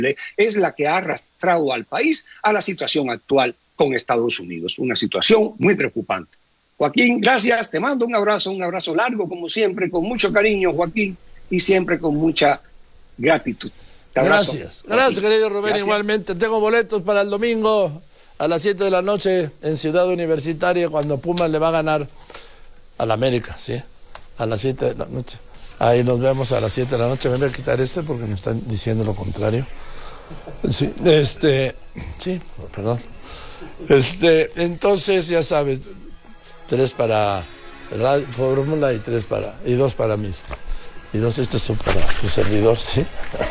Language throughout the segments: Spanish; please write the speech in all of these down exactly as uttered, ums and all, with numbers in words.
es la que ha arrastrado al país a la situación actual con Estados Unidos, una situación muy preocupante. Joaquín, gracias, te mando un abrazo, un abrazo largo como siempre, con mucho cariño, Joaquín, y siempre con mucha gratitud. Te abrazo, gracias, Joaquín. gracias querido Rubén, Gracias. igualmente. Tengo boletos para el domingo a las siete de la noche en Ciudad Universitaria, cuando Pumas le va a ganar al América, ¿sí? A las siete de la noche. Ahí nos vemos a las siete de la noche. Me voy a quitar este porque me están diciendo lo contrario. Sí, este, sí, perdón. Este, entonces ya sabes, tres para Radio Fórmula y tres para, y dos para mí. Y dos, estos son para su servidor, ¿sí?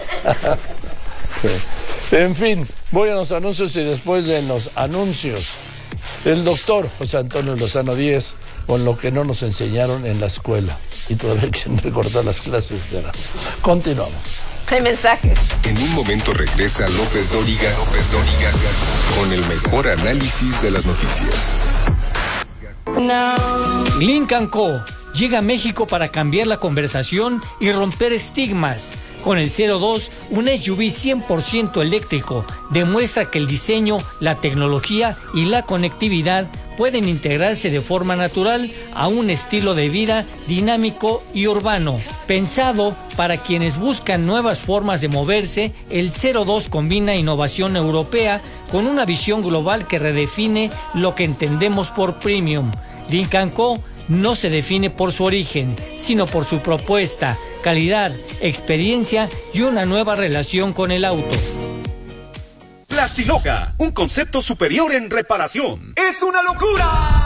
Sí. En fin, voy a los anuncios y después de los anuncios, el doctor José Antonio Lozano Díez, con lo que no nos enseñaron en la escuela. Y todavía quieren recortar las clases de la... Continuamos. Hay mensajes. En un momento regresa López Dóriga, López Dóriga, con el mejor análisis de las noticias. Lynk and Co. llega a México para cambiar la conversación y romper estigmas. Con el cero dos, un S U V cien por ciento eléctrico demuestra que el diseño, la tecnología y la conectividad pueden integrarse de forma natural a un estilo de vida dinámico y urbano. Pensado para quienes buscan nuevas formas de moverse, el cero dos combina innovación europea con una visión global que redefine lo que entendemos por premium. Lynk and Co. no se define por su origen, sino por su propuesta, calidad, experiencia y una nueva relación con el auto. Plastiloca, un concepto superior en reparación. ¡Es una locura!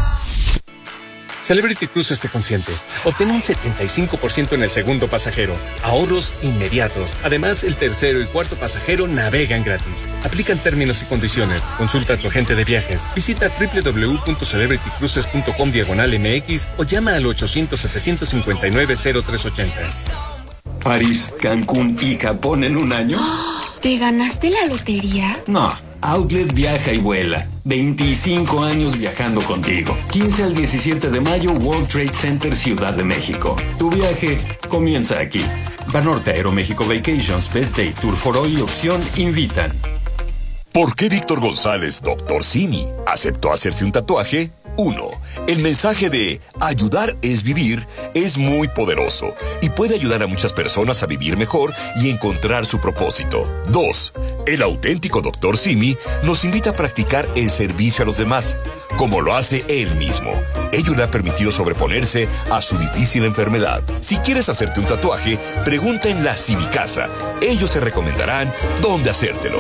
Celebrity Cruises te consiente. Obtén un setenta y cinco por ciento en el segundo pasajero. Ahorros inmediatos. Además, el tercero y cuarto pasajero navegan gratis. Aplican términos y condiciones. Consulta a tu agente de viajes. Visita doble u doble u doble u punto celebrity cruises punto com diagonal M X o llama al ochocientos, setecientos cincuenta y nueve, cero tres ochenta. París, Cancún y Japón en un año. ¿Te ganaste la lotería? No, Outlet viaja y vuela. veinticinco años viajando contigo. quince al diecisiete de mayo, World Trade Center, Ciudad de México. Tu viaje comienza aquí. Banorte Aeroméxico Vacations, Best Day, Tour for All y Opción invitan. ¿Por qué Víctor González, doctor Simi, aceptó hacerse un tatuaje? uno. El mensaje de ayudar es vivir es muy poderoso y puede ayudar a muchas personas a vivir mejor y encontrar su propósito. dos. El auténtico doctor Simi nos invita a practicar el servicio a los demás, como lo hace él mismo. Ello le ha permitido sobreponerse a su difícil enfermedad. Si quieres hacerte un tatuaje, pregunta en la Simicasa. Ellos te recomendarán dónde hacértelo.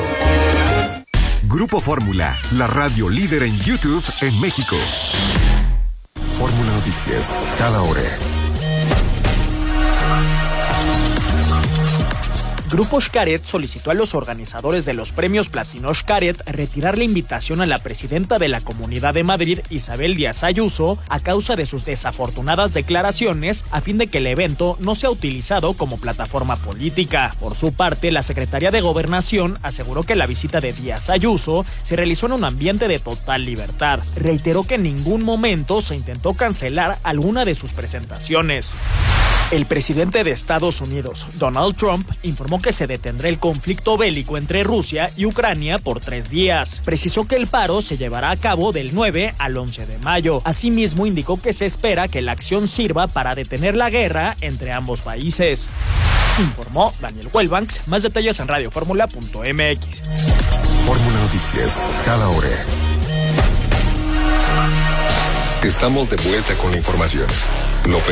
Grupo Fórmula, la radio líder en YouTube en México. Fórmula Noticias, cada hora. Grupo Xcaret solicitó a los organizadores de los premios Platino Xcaret retirar la invitación a la presidenta de la Comunidad de Madrid, Isabel Díaz Ayuso, a causa de sus desafortunadas declaraciones, a fin de que el evento no sea utilizado como plataforma política. Por su parte, la Secretaría de Gobernación aseguró que la visita de Díaz Ayuso se realizó en un ambiente de total libertad. Reiteró que en ningún momento se intentó cancelar alguna de sus presentaciones. El presidente de Estados Unidos, Donald Trump, informó que se detendrá el conflicto bélico entre Rusia y Ucrania por tres días. Precisó que el paro se llevará a cabo del nueve al once de mayo. Asimismo, indicó que se espera que la acción sirva para detener la guerra entre ambos países. Informó Daniel Huelbanks. Más detalles en radio fórmula punto m x. Fórmula Noticias, cada hora. Estamos de vuelta con la información. López